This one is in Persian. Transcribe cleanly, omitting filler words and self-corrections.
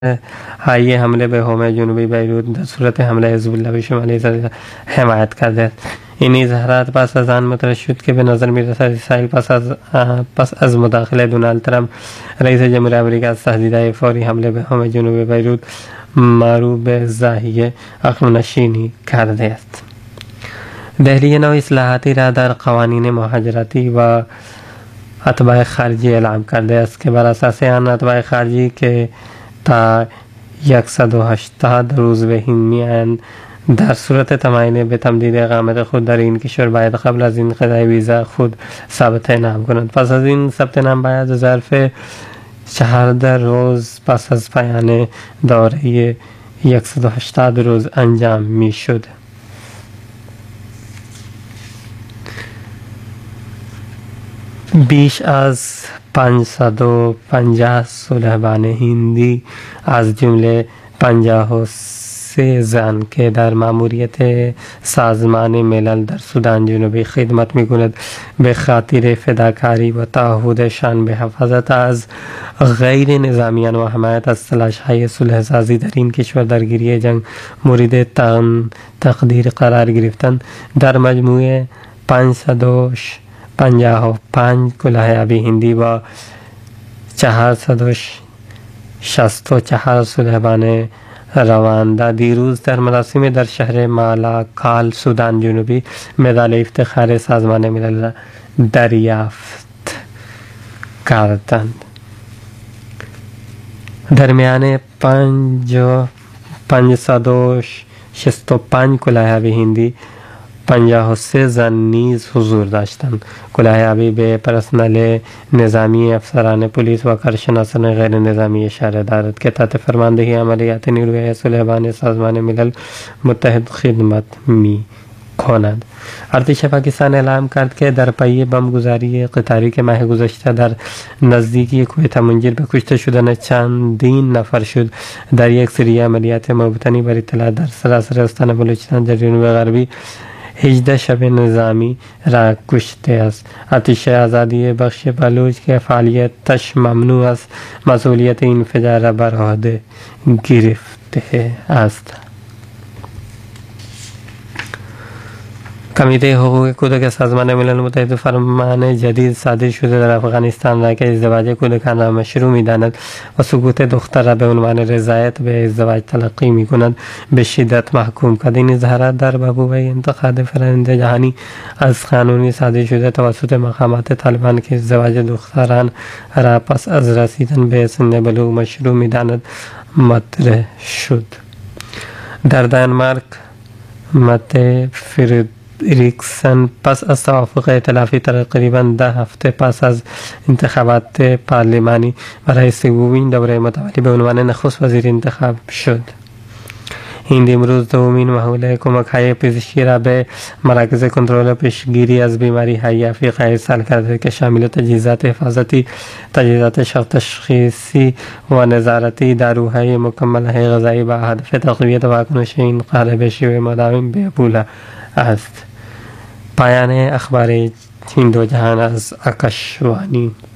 हाई हमले पे होम जनूबी बैरूत सूरत हमला हिज़्बुल्लाह भी शुमाली हमायत कर दे। इन इजहारात पास अजान मुतरशद के बेनज़र मिर्ज़ा इसराइल पस अज़ मुदाखिले डोनाल्ड ट्रम्प रईस जमहूरियत अमेरिका तहदीद फौरी हमले पे होम जनूबी बैरूत मारूफ ज़ाहिए अक़म नशीनी कर दे। दहली नौ इस्लाहाती राह दर क़वानीन मुहाजरती व अतबाए खारजी ऐलान कर दे। इसके बरअसास आन अतबाए खारजी के ता 180 रोज़ वहीमियान در صورت تماین به تمدید اقامت خود در این کشور باید قبل از انقضای ویزا خود ثبت نام کنند. پس از این ثبت نام باید ظرف 14 روز پس از پایان دوره 180 روز انجام می شد. بیش از 550 صلحبان هندی از جمله 53 زن که در ماموریت سازمان ملل در سودان جنوبی خدمت می‌کند به خاطر فداکاری و تعهدشان به حفاظت از غیر نظامیان و حمایت از تلاش‌های صلح‌سازی در این کشور درگیری جنگ مورد تقدیر قرار گرفتند. در مجموع 555 کلاهیابی هندی و 464 صلحبان روانده دیروز در مراسم در شهر مالاکال سودان جنوبی مدال افتخار سازمان ملل دریافت کردند. درمیان 565 کلاهیابی هندی 53 زن نیز حضور داشتند. کلاهیابی به پرسنل نظامی، افسران پلیس و کارشناسان غیر نظامی اشاره دارد که تحت فرماندهی عملیات نیروی صلحبان سازمان ملل متحد خدمت می کند. ارتش پاکستان اعلام کرد که در پی بمبگذاری قطاری که ماه گذشته در نزدیکی کویت منجر به کشته شدن چندین نفر شد، در یک سری عملیات مبتنی بر اطلاع در سراسر استان بلوچستان در جنوب غربی 18 شب نظامی را کشته است. آتش آزادی بخش بلوچ که فعالیتش ممنوع است مسئولیت این انفجار را بر عهده گرفته است. کمیته حقوق کودک سازمان ملل متحد فرمان جدید صادر شده در افغانستان را که ازدواج کودکان را مشروع می‌داند و سقوط دختر را به عنوان رضایت به ازدواج تلقی می‌کند به شدت محکوم کرد. این اظهارات در بابوه انتقاد فرآیند جهانی از قانونی صادر شده توسط مقامات طالبان که ازدواج دختران را پس از رسیدن به سن بلوغ مشروع می‌داند مطرح شد. در دانمارک مته ریکسن پس از توافق ائتلافی تقریباً 10 هفته پس از انتخابات پارلمانی برای سومین دوره متوالی به عنوان نخست وزیر انتخاب شد. هند امروز دومین محول کمک‌های پزشکی را به مراکز کنترل و پیشگیری از بیماری‌های افریقا ارسال کرده که شامل تجهیزات حفاظتی، تجهیزات تشخیصی و نظارتی، داروهای مکمل‌های غذایی با هدف تقویت واکنش این قاره به شیوه مداوم به ابولا است. پایان اخبار هند و جهان از آکاشوانی.